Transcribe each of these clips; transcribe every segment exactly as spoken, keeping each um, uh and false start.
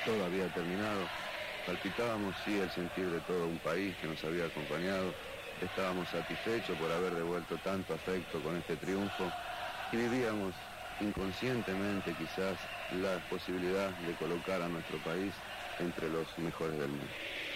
todo había terminado. Palpitábamos, sí, el sentir de todo un país que nos había acompañado. Estábamos satisfechos por haber devuelto tanto afecto con este triunfo y vivíamos inconscientemente quizás la posibilidad de colocar a nuestro país entre los mejores del mundo.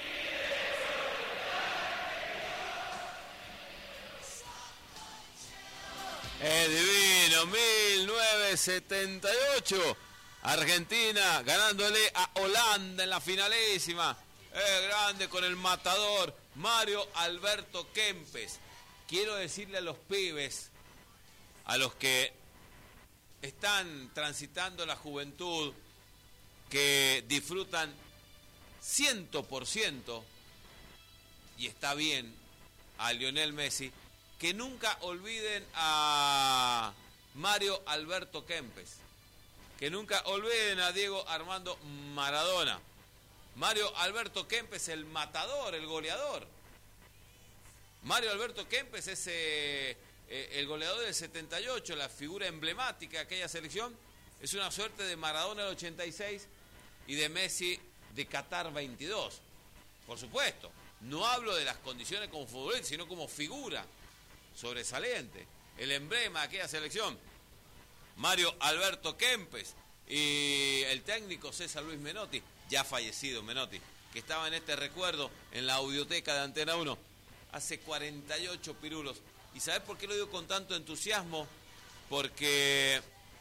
Es divino, mil novecientos setenta y ocho, Argentina ganándole a Holanda en la finalísima. Es grande con el matador Mario Alberto Kempes. Quiero decirle a los pibes, a los que están transitando la juventud, que disfrutan ciento por ciento, y está bien, a Lionel Messi, que nunca olviden a Mario Alberto Kempes, que nunca olviden a Diego Armando Maradona. Mario Alberto Kempes, el matador, el goleador. Mario Alberto Kempes es eh, eh, el goleador del setenta y ocho, la figura emblemática de aquella selección. Es una suerte de Maradona del ochenta y seis y de Messi de Qatar veintidós. Por supuesto, no hablo de las condiciones como futbolista, sino como figura sobresaliente, el emblema de aquella selección. Mario Alberto Kempes y el técnico César Luis Menotti, ya fallecido Menotti, que estaba en este recuerdo en la audioteca de Antena uno hace cuarenta y ocho pirulos. ¿Y sabes por qué lo digo con tanto entusiasmo? Porque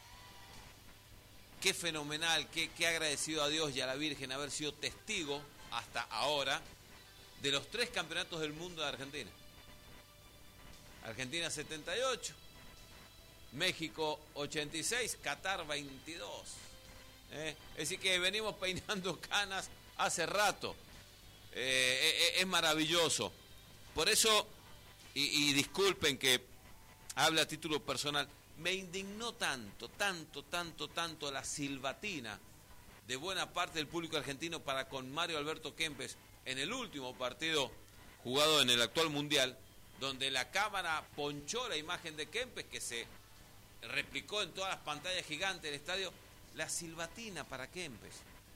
qué fenomenal, qué, qué agradecido a Dios y a la Virgen haber sido testigo hasta ahora de los tres campeonatos del mundo de Argentina. Argentina setenta y ocho, México ochenta y seis, Qatar veintidós. ¿Eh? Es decir que venimos peinando canas hace rato. Eh, es, es maravilloso. Por eso, y, y disculpen que hable a título personal, me indignó tanto, tanto, tanto, tanto la silbatina de buena parte del público argentino para con Mario Alberto Kempes en el último partido jugado en el actual Mundial, donde la cámara ponchó la imagen de Kempes, que se replicó en todas las pantallas gigantes del estadio, la silbatina para Kempes.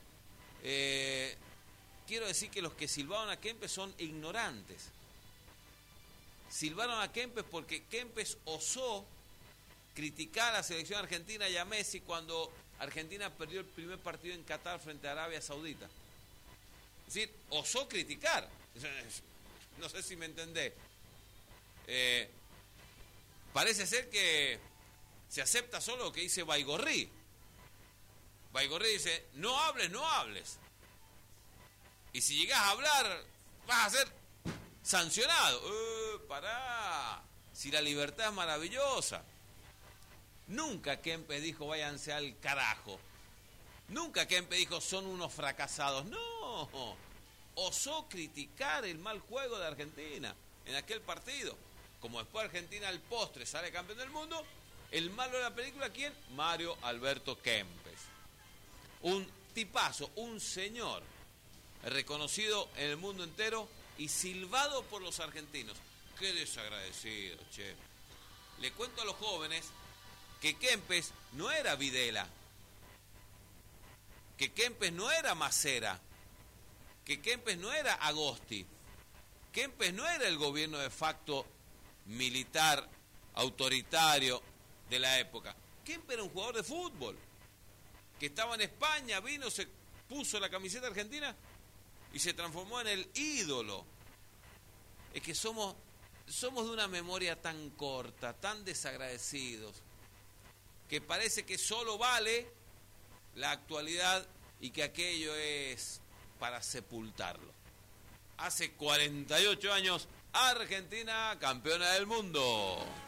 Eh, quiero decir que los que silbaron a Kempes son ignorantes. Silbaron a Kempes porque Kempes osó criticar a la selección argentina y a Messi cuando Argentina perdió el primer partido en Qatar frente a Arabia Saudita. Es decir, osó criticar. No sé si me entendés. Eh, parece ser que se acepta solo lo que dice Baigorri. Baigorri dice, no hables, no hables. Y si llegás a hablar, vas a ser sancionado. Eh, pará, si la libertad es maravillosa. Nunca Kempes dijo, váyanse al carajo. Nunca Kempes dijo, son unos fracasados. No, osó criticar el mal juego de Argentina en aquel partido. Como después Argentina al postre sale campeón del mundo, el malo de la película, ¿quién? Mario Alberto Kempes. Un tipazo, un señor, reconocido en el mundo entero y silbado por los argentinos. Qué desagradecido, che. Le cuento a los jóvenes que Kempes no era Videla, que Kempes no era Macera, que Kempes no era Agosti, Kempes no era el gobierno de facto militar, autoritario de la época. Kempes era un jugador de fútbol, que estaba en España, vino, se puso la camiseta argentina y se transformó en el ídolo. Es que somos, somos de una memoria tan corta, tan desagradecidos, que parece que solo vale la actualidad y que aquello es para sepultarlo. Hace cuarenta y ocho años, Argentina campeona del mundo.